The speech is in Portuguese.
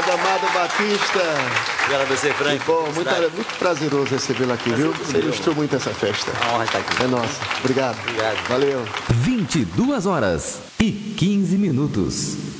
Obrigado, Amado Batista. Obrigado a você, Frank. Que bom, muito prazeroso recebê-lo aqui, viu? Ilustrou muito essa festa. É uma honra estar aqui. É nossa. Obrigado. Obrigado. Valeu. 22h15.